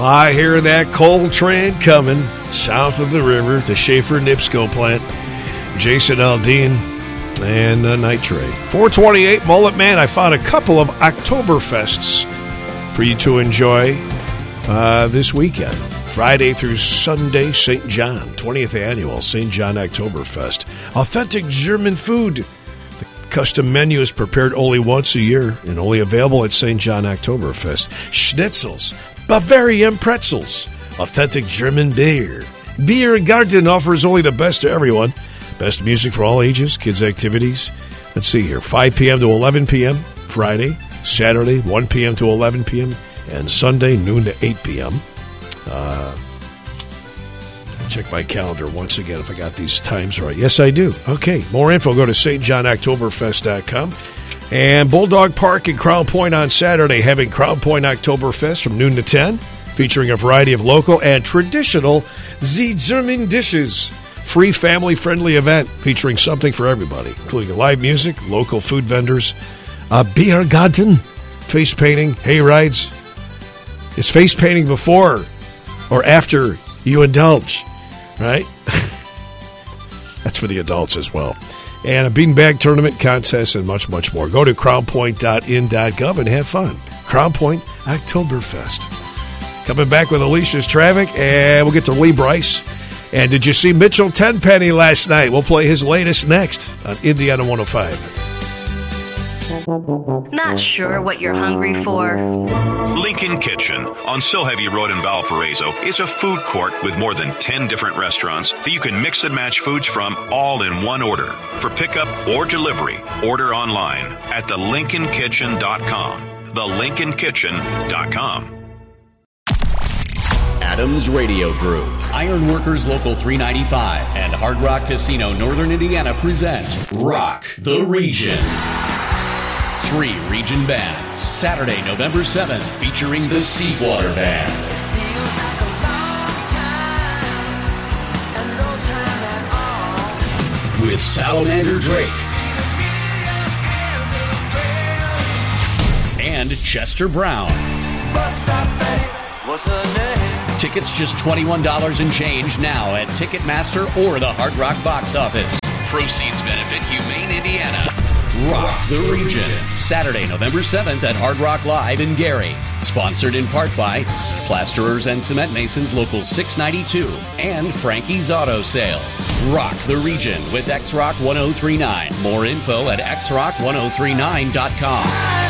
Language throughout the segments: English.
I hear that coal train coming south of the river, the Schaefer Nipsco plant. Jason Aldean and Night Trade. 428 Mullet Man. I found a couple of Oktoberfests for you to enjoy this weekend. Friday through Sunday, St. John, 20th annual St. John Oktoberfest. Authentic German food. The custom menu is prepared only once a year and only available at St. John Oktoberfest. Schnitzels, Bavarian pretzels, authentic German beer. Beer Garden offers only the best to everyone. Best music for all ages, kids' activities. Let's see here, 5 p.m. to 11 p.m. Friday, Saturday, 1 p.m. to 11 p.m., and Sunday, noon to 8 p.m. Check my calendar once again if I got these times right. Yes, I do. Okay, more info, go to stjohnoktoberfest.com. And Bulldog Park in Crown Point on Saturday, having Crown Point Oktoberfest from noon to 10, featuring a variety of local and traditional German dishes. Free family-friendly event featuring something for everybody, including live music, local food vendors, beer garden, face painting, hay rides. Is face painting before or after you indulge, right? That's for the adults as well. And a beanbag tournament, contest, and much, much more. Go to crownpoint.in.gov and have fun. Crown Point Oktoberfest. Coming back with Alicia's traffic, and we'll get to Lee Bryce. And did you see Mitchell Tenpenny last night? We'll play his latest next on Indiana 105. Not sure what you're hungry for? Lincoln Kitchen on Silheavy Road in Valparaiso is a food court with more than 10 different restaurants that you can mix and match foods from all in one order. For pickup or delivery, order online at thelincolnkitchen.com. Thelincolnkitchen.com. Adams Radio Group, Ironworkers Local 395, and Hard Rock Casino Northern Indiana present Rock the Region. 3 region bands, Saturday, November 7th, featuring the Seawater Band. With Salamander Drake. And Chester Brown. What's her name? Tickets just $21 and change now at Ticketmaster or the Hard Rock box office. Proceeds benefit Humane Indiana. Rock the Region, Saturday, November 7th at Hard Rock Live in Gary. Sponsored in part by Plasterers and Cement Masons Local 692 and Frankie's Auto Sales. Rock the Region with X-Rock 1039. More info at xrock1039.com.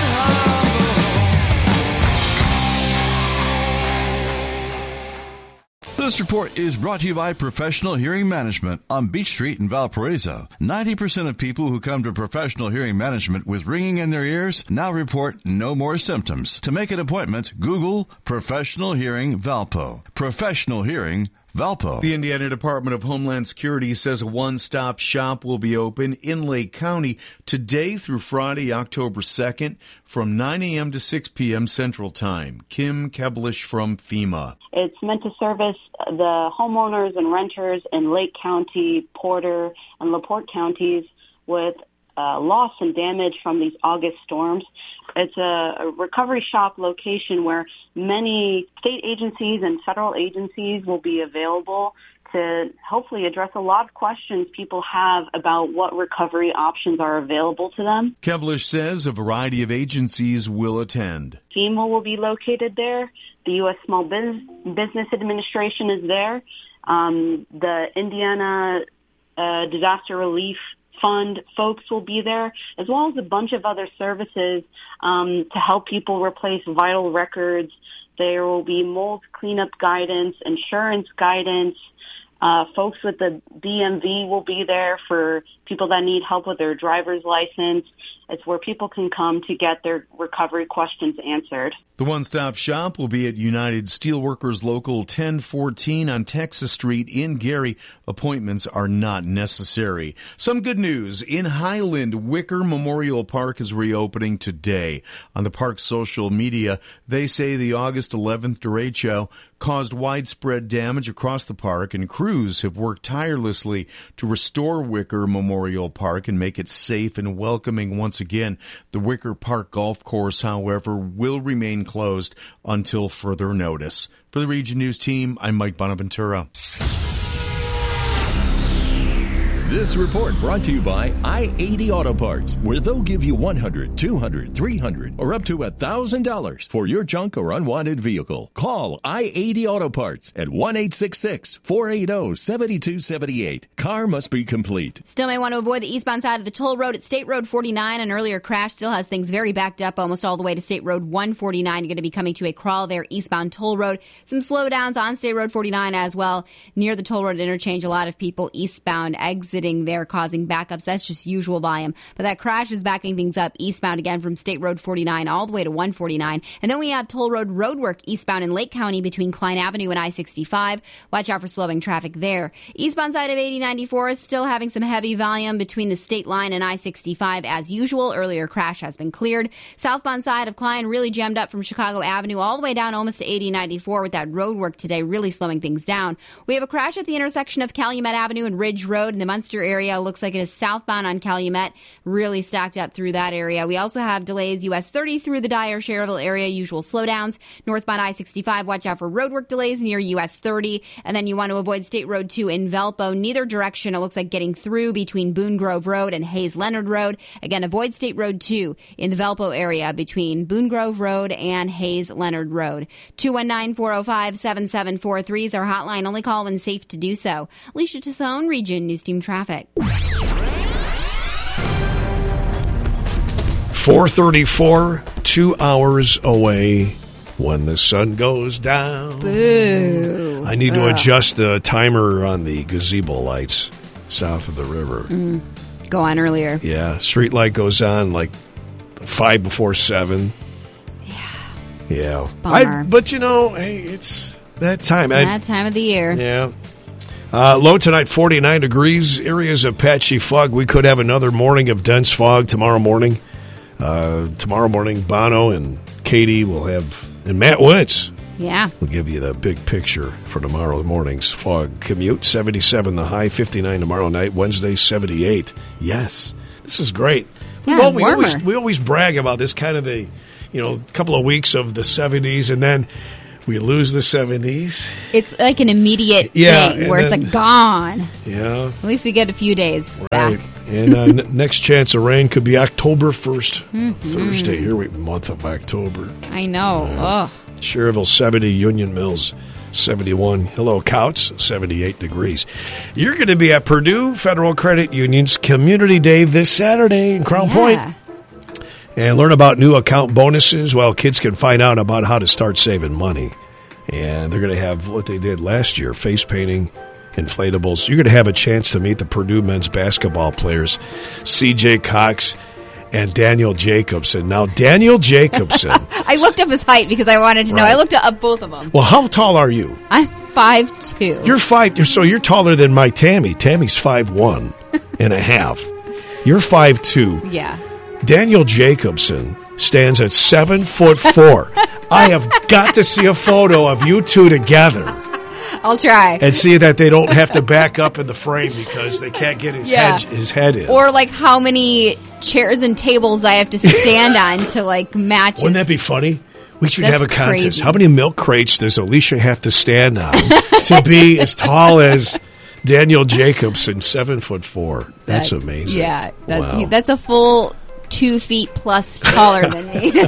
This report is brought to you by Professional Hearing Management on Beach Street in Valparaiso. 90% of people who come to Professional Hearing Management with ringing in their ears now report no more symptoms. To make an appointment, Google Professional Hearing Valpo. Professional Hearing Valpo. The Indiana Department of Homeland Security says a one-stop shop will be open in Lake County today through Friday, October 2nd, from 9 a.m. to 6 p.m. Central Time. Kim Keblish from FEMA. It's meant to service the homeowners and renters in Lake County, Porter, and LaPorte counties with loss and damage from these August storms. It's a recovery shop location where many state agencies and federal agencies will be available to hopefully address a lot of questions people have about what recovery options are available to them. Keblish says a variety of agencies will attend. FEMA will be located there. The U.S. Small Business Administration is there. The Indiana Disaster Relief Fund folks will be there, as well as a bunch of other services to help people replace vital records. There will be mold cleanup guidance, insurance guidance. Folks with the DMV will be there for people that need help with their driver's license. It's where people can come to get their recovery questions answered. The one-stop shop will be at United Steelworkers Local 1014 on Texas Street in Gary. Appointments are not necessary. Some good news. In Highland, Wicker Memorial Park is reopening today. On the park's social media, they say the August 11th derecho caused widespread damage across the park, and crews crews have worked tirelessly to restore Wicker Memorial Park and make it safe and welcoming once again. The Wicker Park Golf Course, however, will remain closed until further notice. For the Region News team, I'm Mike Bonaventura. This report brought to you by I-80 Auto Parts, where they'll give you $100, $200, $300, or up to $1,000 for your junk or unwanted vehicle. Call I-80 Auto Parts at 1-866-480-7278. Car must be complete. Still may want to avoid the eastbound side of the toll road at State Road 49. An earlier crash still has things very backed up almost all the way to State Road 149. You're going to be coming to a crawl there, eastbound toll road. Some slowdowns on State Road 49 as well. Near the toll road interchange, a lot of people eastbound exiting there, causing backups. That's just usual volume. But that crash is backing things up eastbound again from State Road 49 all the way to 149. And then we have toll road roadwork eastbound in Lake County between Klein Avenue and I-65. Watch out for slowing traffic there. Eastbound side of 8094 is still having some heavy volume between the state line and I-65 as usual. Earlier crash has been cleared. Southbound side of Klein really jammed up from Chicago Avenue all the way down almost to 8094 with that roadwork today really slowing things down. We have a crash at the intersection of Calumet Avenue and Ridge Road in the Munster area. Looks like it is southbound on Calumet, really stacked up through that area. We also have delays US 30 through the Dyer Cherville area, usual slowdowns. Northbound I-65, watch out for roadwork delays near US 30. And then you want to avoid State Road 2 in Valpo. Neither direction, it looks like getting through between Boone Grove Road and Hayes Leonard Road. Again, avoid State Road 2 in the Valpo area between Boone Grove Road and Hayes Leonard Road. 219-405-7743 is our hotline. Only call when safe to do so. Alicia Tassone, Region News Team Traffic. 4:34, 2 hours away when the sun goes down. Boo. I need to adjust the timer on the gazebo lights south of the river. Go on earlier. Yeah, street light goes on like 5 before 7. Yeah. Bummer. But, you know, hey, it's that time. That time of the year. Yeah. Low tonight, 49 degrees. Areas of patchy fog. We could have another morning of dense fog tomorrow morning. Tomorrow morning, Bono and Katie will have, and Matt Wentz will give you the big picture for tomorrow morning's fog commute. 77 the high, 59 tomorrow night, Wednesday 78. Yes, this is great. Yeah, we always brag about this kind of the, couple of weeks of the 70s, and then we lose the 70s. It's like an immediate thing where it's like gone. Yeah. At least we get a few days back. And next chance of rain could be October 1st, Thursday. Here month of October. I know. Ugh. Cherville 70, Union Mills 71. Hello, Couts 78 degrees. You're going to be at Purdue Federal Credit Union's Community Day this Saturday in Crown Point. And learn about new account bonuses. Well, kids can find out about how to start saving money. And they're going to have what they did last year, face painting, inflatables. You're going to have a chance to meet the Purdue men's basketball players, C.J. Cox and Daniel Jacobson. Now, Daniel Jacobson. I looked up his height because I wanted to know. I looked up both of them. Well, how tall are you? I'm 5'2". You're 5. So you're taller than my Tammy. Tammy's 5'1" and a half. You're 5'2". Yeah. Daniel Jacobson stands at 7'4". I have got to see a photo of you two together. I'll try. And see that they don't have to back up in the frame because they can't get his head in. Or like how many chairs and tables I have to stand on to like match. Wouldn't that be funny? We should have a contest. Crazy. How many milk crates does Alicia have to stand on to be as tall as Daniel Jacobson, 7'4"? That's amazing. Yeah. That's a full 2 feet plus taller than me.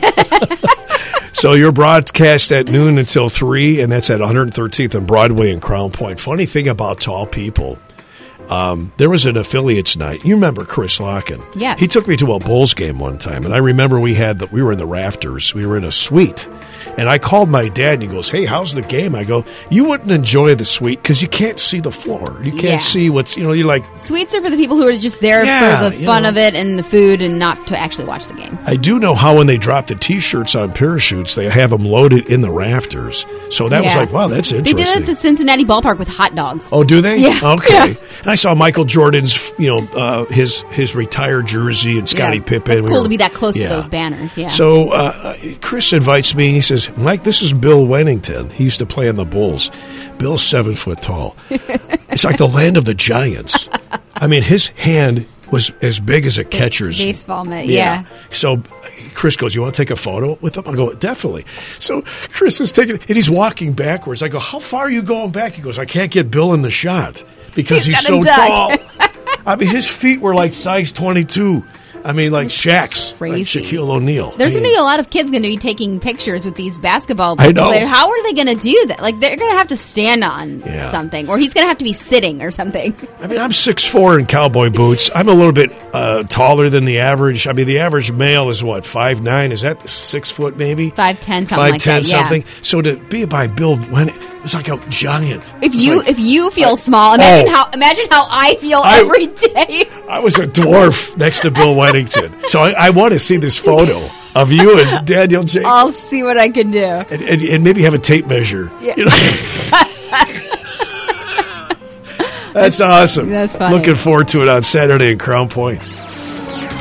So you're broadcast at noon until 3, and that's at 113th and Broadway in Crown Point. Funny thing about tall people, there was an affiliates night. You remember Chris Locken? Yes. He took me to a Bulls game one time, and I remember we were in the rafters. We were in a suite, and I called my dad, and he goes, "Hey, how's the game?" I go, "You wouldn't enjoy the suite because you can't see the floor. You can't see what's, you're like..." Suites are for the people who are just there for the fun of it and the food and not to actually watch the game. I do know how when they drop the T-shirts on parachutes, they have them loaded in the rafters. So that was like, wow, that's interesting. They did it at the Cincinnati ballpark with hot dogs. Oh, do they? Yeah. Okay. Yeah. I saw Michael Jordan's, his retired jersey and Scottie Pippen. It's cool to be that close to those banners, yeah. So Chris invites me, and he says, Mike, this is Bill Wennington. He used to play on the Bulls. Bill's 7 foot tall. It's like the land of the giants. I mean, his hand was as big as a catcher's. Baseball mitt, yeah. So Chris goes, you want to take a photo with him? I go, definitely. So Chris is taking, and he's walking backwards. I go, how far are you going back? He goes, I can't get Bill in the shot because he's so tall. I mean, his feet were like size 22. I mean, like Shaq's, like Shaquille O'Neal. There's going to be a lot of kids going to be taking pictures with these basketball I know. players. How are they going to do that? Like, they're going to have to stand on something, or he's going to have to be sitting or something. I mean, I'm 6'4" in cowboy boots. I'm a little bit taller than the average. I mean, the average male is what, 5'9"? Is that 6 foot maybe? 5'10", something like that, 5'10", something. So to be by Bill, when it was like a giant. If you feel small, imagine how I feel every day. I was a dwarf next to Bill Wennington. So I want to see this photo of you and Daniel Jacobs. I'll see what I can do. And maybe have a tape measure. Yeah. That's awesome. That's funny. Looking forward to it on Saturday in Crown Point.